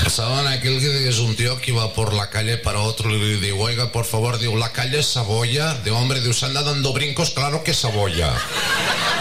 Saben, aquel que es un tío que iba por la calle para otro y le digo, oiga, por favor, digo, la calle es Saboya. De hombre, digo, se anda dando brincos, claro que es Saboya.